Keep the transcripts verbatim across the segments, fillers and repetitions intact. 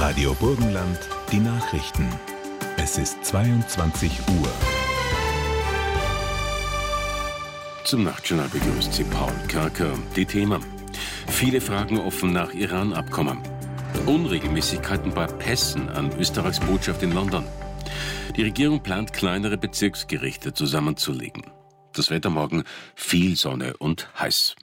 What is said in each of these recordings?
Radio Burgenland, die Nachrichten. Es ist zweiundzwanzig Uhr. Zum Nachtjournal begrüßt Sie Paul Kerker. Die Themen: Viele Fragen offen nach Iran-Abkommen. Unregelmäßigkeiten bei Pässen an Österreichs Botschaft in London. Die Regierung plant, kleinere Bezirksgerichte zusammenzulegen. Das Wetter morgen: viel Sonne und heiß.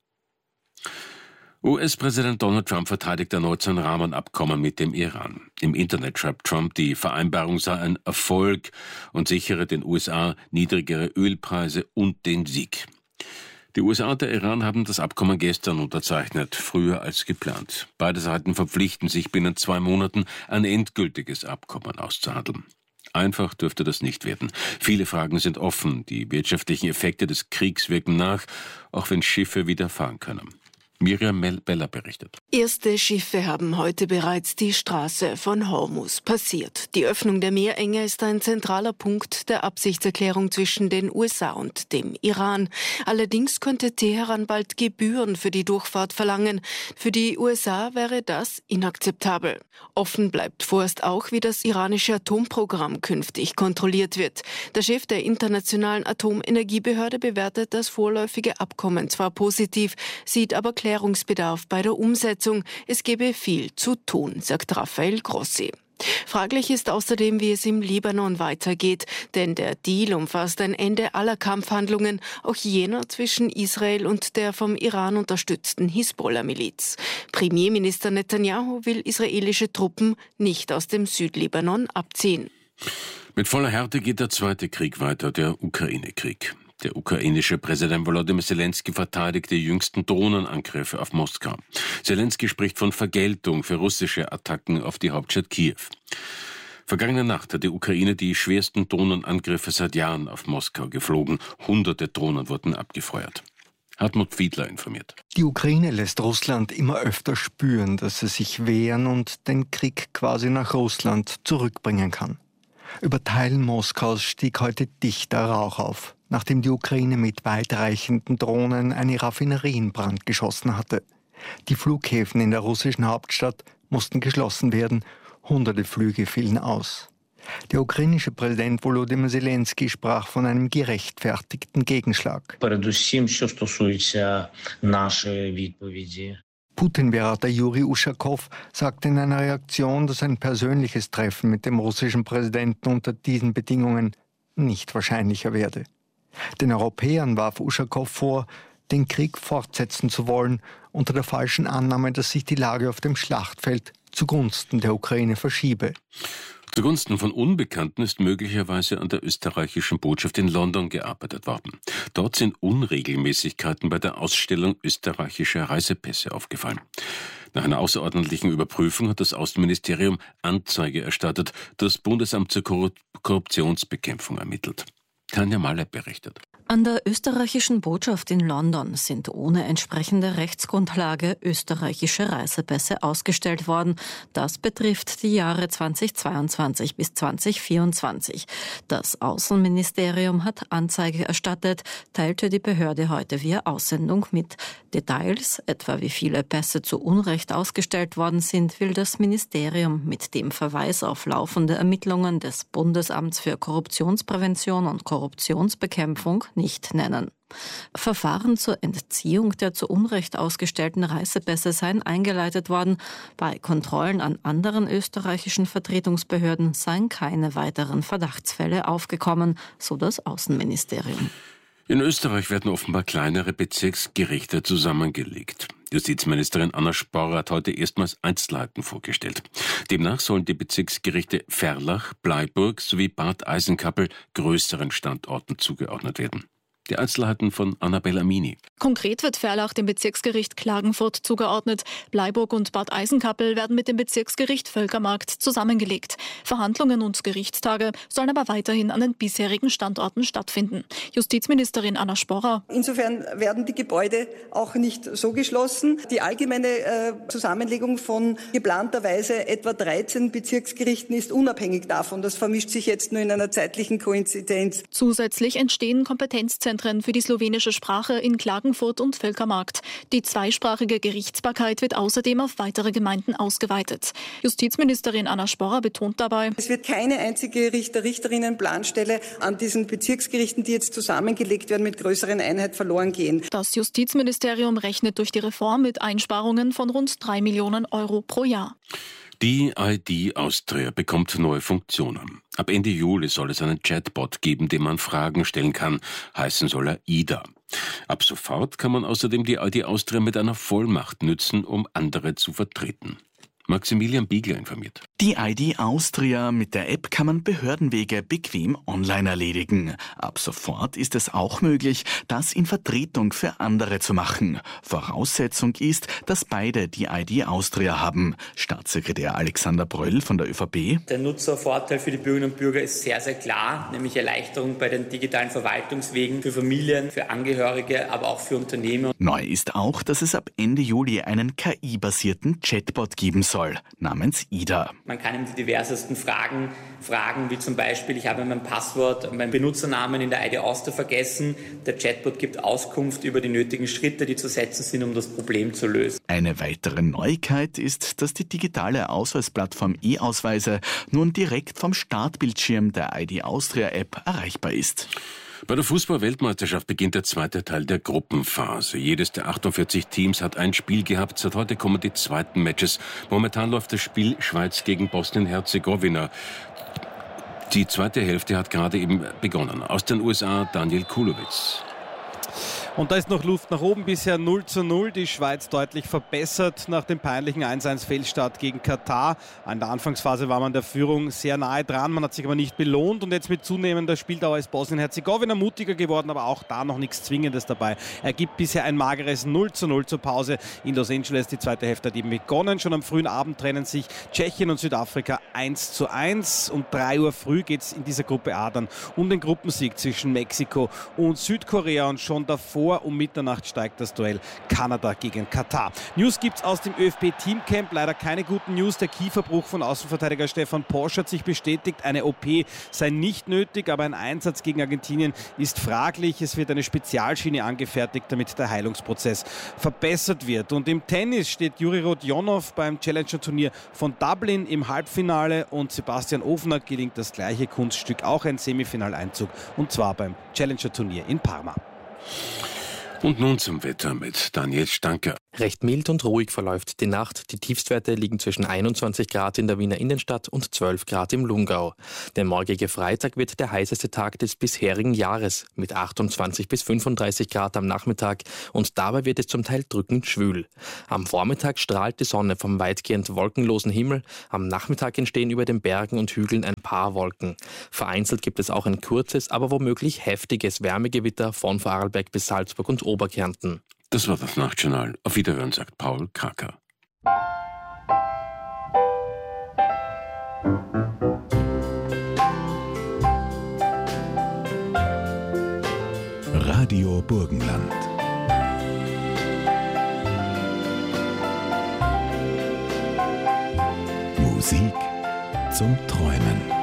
U S-Präsident Donald Trump verteidigt erneut sein Rahmenabkommen mit dem Iran. Im Internet schreibt Trump, die Vereinbarung sei ein Erfolg und sichere den U S A niedrigere Ölpreise und den Sieg. Die U S A und der Iran haben das Abkommen gestern unterzeichnet, früher als geplant. Beide Seiten verpflichten sich, binnen zwei Monaten ein endgültiges Abkommen auszuhandeln. Einfach dürfte das nicht werden. Viele Fragen sind offen. Die wirtschaftlichen Effekte des Kriegs wirken nach, auch wenn Schiffe wieder fahren können. Miriam Beller berichtet. Erste Schiffe haben heute bereits die Straße von Hormuz passiert. Die Öffnung der Meerenge ist ein zentraler Punkt der Absichtserklärung zwischen den U S A und dem Iran. Allerdings könnte Teheran bald Gebühren für die Durchfahrt verlangen. Für die U S A wäre das inakzeptabel. Offen bleibt vorerst auch, wie das iranische Atomprogramm künftig kontrolliert wird. Der Chef der Internationalen Atomenergiebehörde bewertet das vorläufige Abkommen zwar positiv, sieht aber Klärungsbedarf bei der Umsetzung. Es gebe viel zu tun, sagt Rafael Grossi. Fraglich ist außerdem, wie es im Libanon weitergeht, denn der Deal umfasst ein Ende aller Kampfhandlungen, auch jener zwischen Israel und der vom Iran unterstützten Hisbollah-Miliz. Premierminister Netanyahu will israelische Truppen nicht aus dem Südlibanon abziehen. Mit voller Härte geht der zweite Krieg weiter, der Ukraine-Krieg. Der ukrainische Präsident Volodymyr Zelensky verteidigt die jüngsten Drohnenangriffe auf Moskau. Zelensky spricht von Vergeltung für russische Attacken auf die Hauptstadt Kiew. Vergangene Nacht hat die Ukraine die schwersten Drohnenangriffe seit Jahren auf Moskau geflogen. Hunderte Drohnen wurden abgefeuert. Hartmut Fiedler informiert. Die Ukraine lässt Russland immer öfter spüren, dass sie sich wehren und den Krieg quasi nach Russland zurückbringen kann. Über Teilen Moskaus stieg heute dichter Rauch auf, nachdem die Ukraine mit weitreichenden Drohnen eine Raffinerie in Brand geschossen hatte. Die Flughäfen in der russischen Hauptstadt mussten geschlossen werden, hunderte Flüge fielen aus. Der ukrainische Präsident Volodymyr Zelensky sprach von einem gerechtfertigten Gegenschlag. Putin-Berater Juri Uschakow sagte in einer Reaktion, dass ein persönliches Treffen mit dem russischen Präsidenten unter diesen Bedingungen nicht wahrscheinlicher werde. Den Europäern warf Uschakow vor, den Krieg fortsetzen zu wollen, unter der falschen Annahme, dass sich die Lage auf dem Schlachtfeld zugunsten der Ukraine verschiebe. Zugunsten von Unbekannten ist möglicherweise an der österreichischen Botschaft in London gearbeitet worden. Dort sind Unregelmäßigkeiten bei der Ausstellung österreichischer Reisepässe aufgefallen. Nach einer außerordentlichen Überprüfung hat das Außenministerium Anzeige erstattet, das Bundesamt zur Korruptionsbekämpfung ermittelt. Tanja Malle berichtet. An der österreichischen Botschaft in London sind ohne entsprechende Rechtsgrundlage österreichische Reisepässe ausgestellt worden. Das betrifft die Jahre zweitausendzweiundzwanzig bis zweitausendvierundzwanzig. Das Außenministerium hat Anzeige erstattet, teilte die Behörde heute via Aussendung mit. Details, etwa wie viele Pässe zu Unrecht ausgestellt worden sind, will das Ministerium mit dem Verweis auf laufende Ermittlungen des Bundesamts für Korruptionsprävention und Korruptionsbekämpfung nicht nennen. Verfahren zur Entziehung der zu Unrecht ausgestellten Reisepässe seien eingeleitet worden. Bei Kontrollen an anderen österreichischen Vertretungsbehörden seien keine weiteren Verdachtsfälle aufgekommen, so das Außenministerium. In Österreich werden offenbar kleinere Bezirksgerichte zusammengelegt. Justizministerin Anna Sporr hat heute erstmals Einzelheiten vorgestellt. Demnach sollen die Bezirksgerichte Ferlach, Bleiburg sowie Bad Eisenkappel größeren Standorten zugeordnet werden. Die Einzelheiten von Annabella Mini. Konkret wird Ferlach dem Bezirksgericht Klagenfurt zugeordnet. Bleiburg und Bad Eisenkappel werden mit dem Bezirksgericht Völkermarkt zusammengelegt. Verhandlungen und Gerichtstage sollen aber weiterhin an den bisherigen Standorten stattfinden. Justizministerin Anna Sporr. Insofern werden die Gebäude auch nicht so geschlossen. Die allgemeine äh, Zusammenlegung von geplanterweise etwa dreizehn Bezirksgerichten ist unabhängig davon. Das vermischt sich jetzt nur in einer zeitlichen Koinzidenz. Zusätzlich entstehen Kompetenzzentren Sprachzentren für die slowenische Sprache in Klagenfurt und Völkermarkt. Die zweisprachige Gerichtsbarkeit wird außerdem auf weitere Gemeinden ausgeweitet. Justizministerin Anna Sporrer betont dabei: Es wird keine einzige Richter, Richterinnen-Planstelle an diesen Bezirksgerichten, die jetzt zusammengelegt werden, mit größeren Einheiten verloren gehen. Das Justizministerium rechnet durch die Reform mit Einsparungen von rund drei Millionen Euro pro Jahr. Die I D Austria bekommt neue Funktionen. Ab Ende Juli soll es einen Chatbot geben, dem man Fragen stellen kann. Heißen soll er Ida. Ab sofort kann man außerdem die I D Austria mit einer Vollmacht nützen, um andere zu vertreten. Maximilian Biegler informiert. Die I D Austria, mit der App kann man Behördenwege bequem online erledigen. Ab sofort ist es auch möglich, das in Vertretung für andere zu machen. Voraussetzung ist, dass beide die I D Austria haben. Staatssekretär Alexander Bröll von der ÖVP. Der Nutzervorteil für die Bürgerinnen und Bürger ist sehr, sehr klar, nämlich Erleichterung bei den digitalen Verwaltungswegen für Familien, für Angehörige, aber auch für Unternehmen. Neu ist auch, dass es ab Ende Juli einen K I-basierten Chatbot geben soll, namens Ida. Man kann ihm die diversesten Fragen fragen, wie zum Beispiel: Ich habe mein Passwort, meinen Benutzernamen in der I D Austria vergessen. Der Chatbot gibt Auskunft über die nötigen Schritte, die zu setzen sind, um das Problem zu lösen. Eine weitere Neuigkeit ist, dass die digitale Ausweisplattform E-Ausweise nun direkt vom Startbildschirm der I D Austria App erreichbar ist. Bei der Fußball-Weltmeisterschaft beginnt der zweite Teil der Gruppenphase. Jedes der achtundvierzig Teams hat ein Spiel gehabt. Seit heute kommen die zweiten Matches. Momentan läuft das Spiel Schweiz gegen Bosnien-Herzegowina. Die zweite Hälfte hat gerade eben begonnen. Aus den U S A Daniel Kulowitz. Und da ist noch Luft nach oben, bisher null zu null. Die Schweiz deutlich verbessert nach dem peinlichen eins eins Fehlstart gegen Katar. In der Anfangsphase war man der Führung sehr nahe dran, man hat sich aber nicht belohnt. Und jetzt mit zunehmender Spieldauer ist Bosnien-Herzegowina mutiger geworden, aber auch da noch nichts Zwingendes dabei. Er gibt bisher ein mageres null zu null zur Pause in Los Angeles. Die zweite Hälfte hat eben begonnen. Schon am frühen Abend trennen sich Tschechien und Südafrika eins zu eins. Um drei Uhr früh geht es in dieser Gruppe A dann um den Gruppensieg zwischen Mexiko und Südkorea. Und schon davor um Mitternacht steigt das Duell Kanada gegen Katar. News gibt's aus dem ÖFB-Teamcamp. Leider keine guten News. Der Kieferbruch von Außenverteidiger Stefan Posch hat sich bestätigt. Eine O P sei nicht nötig, aber ein Einsatz gegen Argentinien ist fraglich. Es wird eine Spezialschiene angefertigt, damit der Heilungsprozess verbessert wird. Und im Tennis steht Juri Rodionov beim Challenger-Turnier von Dublin im Halbfinale und Sebastian Ofner gelingt das gleiche Kunststück, auch ein Semifinaleinzug, und zwar beim Challenger-Turnier in Parma. Und nun zum Wetter mit Daniel Stanker. Recht mild und ruhig verläuft die Nacht. Die Tiefstwerte liegen zwischen einundzwanzig Grad in der Wiener Innenstadt und zwölf Grad im Lungau. Der morgige Freitag wird der heißeste Tag des bisherigen Jahres mit achtundzwanzig bis fünfunddreißig Grad am Nachmittag, und dabei wird es zum Teil drückend schwül. Am Vormittag strahlt die Sonne vom weitgehend wolkenlosen Himmel. Am Nachmittag entstehen über den Bergen und Hügeln ein paar Wolken. Vereinzelt gibt es auch ein kurzes, aber womöglich heftiges Wärmegewitter von Vorarlberg bis Salzburg und Oberkärnten. Das war das Nachtjournal. Auf Wiederhören, sagt Paul Kraker. Radio Burgenland. Musik zum Träumen.